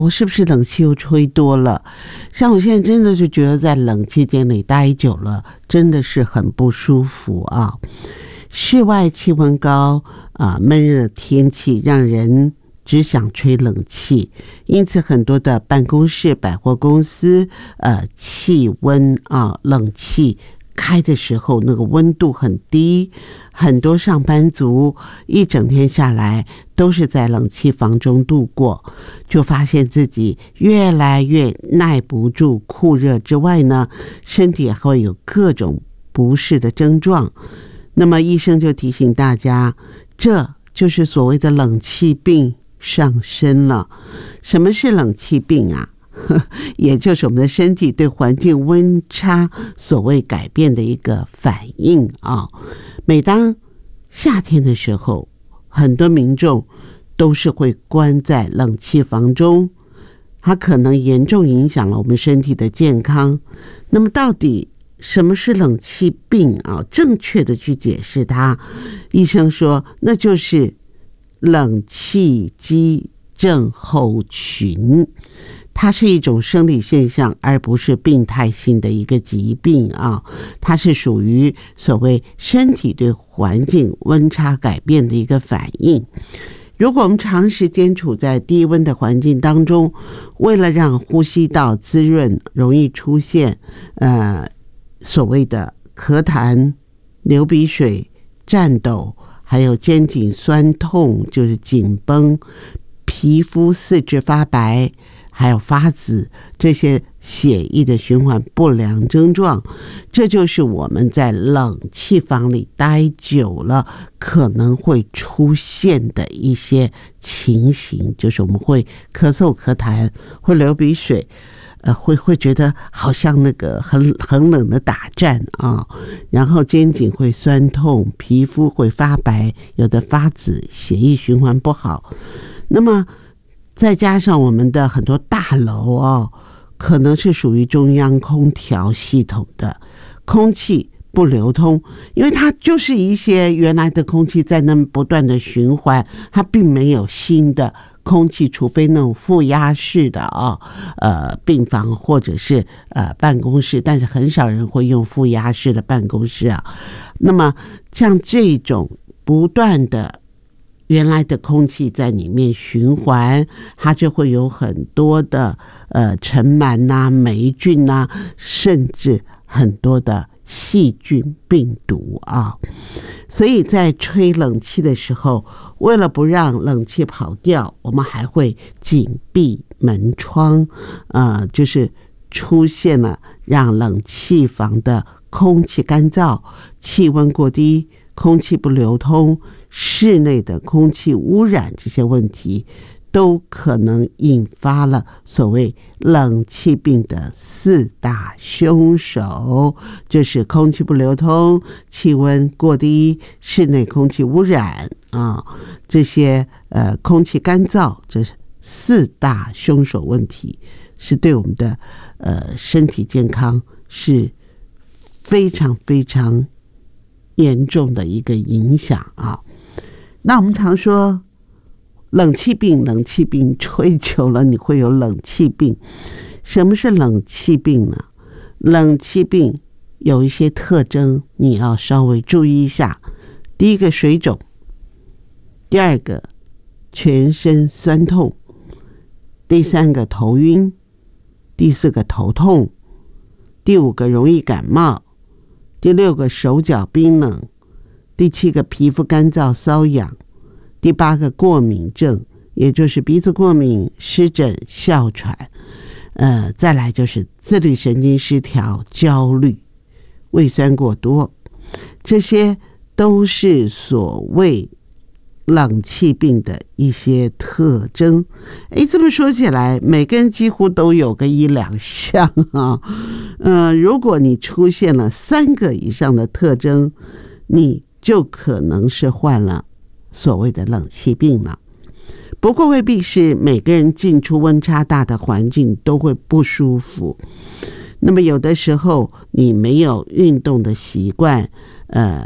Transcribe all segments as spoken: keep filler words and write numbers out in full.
我是不是冷气又吹多了？像我现在真的就觉得在冷气间里待久了，真的是很不舒服啊。室外气温高啊，闷热天气让人只想吹冷气，因此很多的办公室、百货公司，呃，气温啊，冷气开的时候那个温度很低，很多上班族一整天下来都是在冷气房中度过，就发现自己越来越耐不住酷热之外呢，身体还会有各种不适的症状。那么医生就提醒大家，这就是所谓的冷气病上身了。什么是冷气病啊？也就是我们的身体对环境温差所谓改变的一个反应啊。每当夏天的时候，很多民众都是会关在冷气房中，它可能严重影响了我们身体的健康。那么到底什么是冷气病啊？正确的去解释它，医生说那就是冷气机症候群。它是一种生理现象，而不是病态性的一个疾病啊。它是属于所谓身体对环境温差改变的一个反应。如果我们长时间处在低温的环境当中，为了让呼吸道滋润，容易出现呃所谓的咳痰、流鼻水、颤抖，还有肩颈酸痛，就是紧绷，皮肤四肢发白，还有发紫，这些血液的循环不良症状，这就是我们在冷气房里待久了可能会出现的一些情形，就是我们会咳嗽咳痰，会流鼻水，呃，会会觉得好像那个很很冷的打战啊，然后肩颈会酸痛，皮肤会发白，有的发紫，血液循环不好。那么再加上我们的很多大楼哦，可能是属于中央空调系统的，空气不流通，因为它就是一些原来的空气在那不断的循环，它并没有新的空气，除非那种负压式的啊、哦，呃，病房或者是呃办公室，但是很少人会用负压式的办公室啊。那么像这种不断的原来的空气在里面循环，它就会有很多的呃尘螨啊、霉菌啊，甚至很多的细菌、病毒啊。所以在吹冷气的时候，为了不让冷气跑掉，我们还会紧闭门窗，呃，就是出现了让冷气房的空气干燥、气温过低、空气不流通、室内的空气污染，这些问题都可能引发了所谓冷气病的四大凶手，就是空气不流通、气温过低、室内空气污染啊，这些呃空气干燥，这四大凶手问题是对我们的呃身体健康是非常非常严重的一个影响啊。那我们常说冷气病，冷气病吹久了你会有冷气病。什么是冷气病呢？冷气病有一些特征你要稍微注意一下。第一个，水肿；第二个，全身酸痛；第三个，头晕；第四个，头痛；第五个，容易感冒；第六个，手脚冰冷；第七个，皮肤干燥瘙痒；第八个，过敏症，也就是鼻子过敏、湿疹、哮喘。呃，再来就是自律神经失调、焦虑、胃酸过多，这些都是所谓冷气病的一些特征。诶，这么说起来，每个人几乎都有个一两项啊。呃，如果你出现了三个以上的特征，你就可能是患了所谓的冷气病了。不过未必是每个人进出温差大的环境都会不舒服。那么有的时候你没有运动的习惯，呃，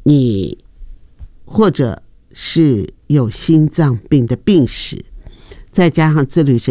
你或者是有心脏病的病史， 再加上自律神